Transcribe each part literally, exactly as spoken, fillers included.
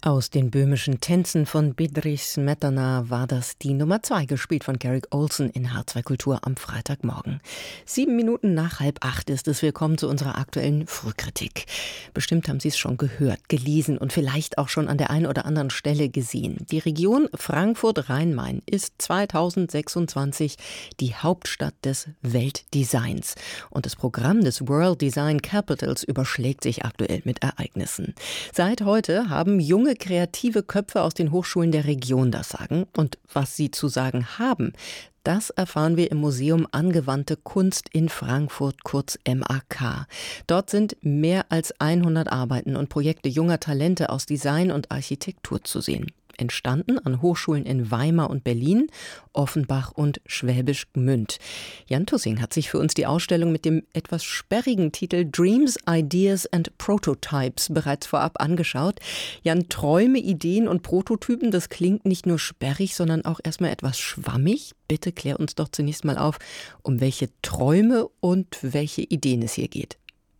Aus den böhmischen Tänzen von Bedřich Smetana war das die Nummer zwei, gespielt von Garrick Ohlson in H zwei Kultur am Freitagmorgen. Sieben Minuten nach halb acht ist es. Willkommen zu unserer aktuellen Frühkritik. Bestimmt haben Sie es schon gehört, gelesen und vielleicht auch schon an der einen oder anderen Stelle gesehen. Die Region Frankfurt-Rhein-Main ist zweitausendsechsundzwanzig die Hauptstadt des Weltdesigns. Und das Programm des World Design Capitals überschlägt sich aktuell mit Ereignissen. Seit heute haben junge kreative Köpfe aus den Hochschulen der Region das Sagen. Und was sie zu sagen haben, das erfahren wir im Museum Angewandte Kunst in Frankfurt, kurz M A K. Dort sind mehr als hundert Arbeiten und Projekte junger Talente aus Design und Architektur zu sehen. Entstanden an Hochschulen in Weimar und Berlin, Offenbach und Schwäbisch Gmünd. Jan Tussing hat sich für uns die Ausstellung mit dem etwas sperrigen Titel Dreams, Ideas and Prototypes bereits vorab angeschaut. Jan, Träume, Ideen und Prototypen, das klingt nicht nur sperrig, sondern auch erstmal etwas schwammig. Bitte klär uns doch zunächst mal auf, um welche Träume und welche Ideen es hier geht.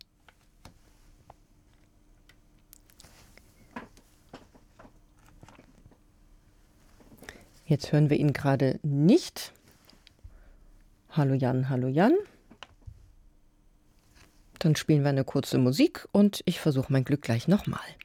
Jetzt hören wir ihn gerade nicht. Hallo Jan, hallo Jan. Dann spielen wir eine kurze Musik und ich versuche mein Glück gleich nochmal.